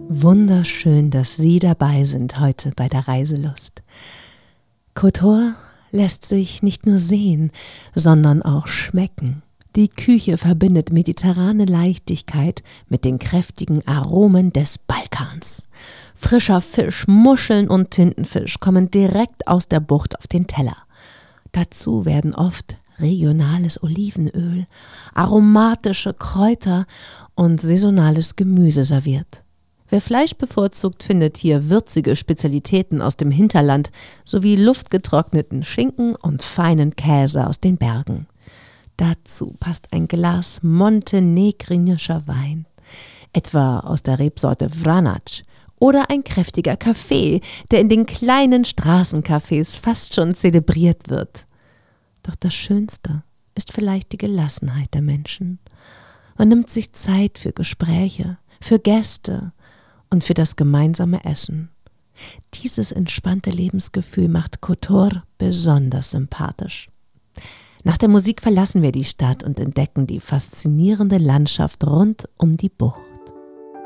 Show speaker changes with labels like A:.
A: Wunderschön, dass Sie dabei sind heute bei der Reiselust. Kotor lässt sich nicht nur sehen, sondern auch schmecken. Die Küche verbindet mediterrane Leichtigkeit mit den kräftigen Aromen des Balkans. Frischer Fisch, Muscheln und Tintenfisch kommen direkt aus der Bucht auf den Teller. Dazu werden oft regionales Olivenöl, aromatische Kräuter und saisonales Gemüse serviert. Wer Fleisch bevorzugt, findet hier würzige Spezialitäten aus dem Hinterland sowie luftgetrockneten Schinken und feinen Käse aus den Bergen. Dazu passt ein Glas montenegrinischer Wein, etwa aus der Rebsorte Vranac, oder ein kräftiger Kaffee, der in den kleinen Straßencafés fast schon zelebriert wird. Doch das Schönste ist vielleicht die Gelassenheit der Menschen. Man nimmt sich Zeit für Gespräche, für Gäste und für das gemeinsame Essen. Dieses entspannte Lebensgefühl macht Kotor besonders sympathisch. Nach der Musik verlassen wir die Stadt und entdecken die faszinierende Landschaft rund um die Bucht.